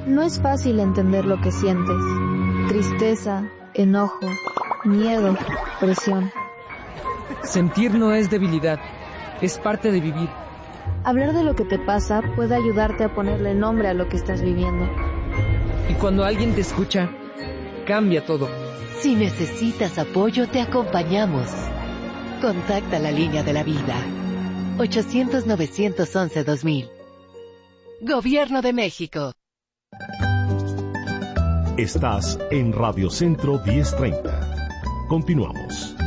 No es fácil entender lo que sientes. Tristeza, enojo, miedo, presión. Sentir no es debilidad, es parte de vivir. Hablar de lo que te pasa puede ayudarte a ponerle nombre a lo que estás viviendo. Y cuando alguien te escucha, cambia todo. Si necesitas apoyo, te acompañamos. Contacta la línea de la vida. 800-911-2000. Gobierno de México. Estás en Radio Centro 1030. Continuamos.